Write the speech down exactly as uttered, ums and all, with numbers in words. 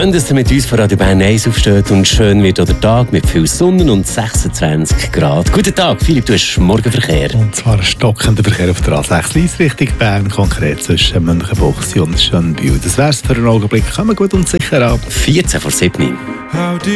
Schön, dass ihr mit uns von Radio Bern eins aufsteht und schön wird der Tag mit viel Sonne und sechsundzwanzig Grad. Guten Tag, Philipp, du hast Morgenverkehr. Und zwar ein stockender Verkehr auf der A sechs Lyss Richtung Bern, konkret zwischen Münchenbuchsee und Schönbühl. Das wär's für einen Augenblick. Kommen gut und sicher ab. vierzehn vor sieben.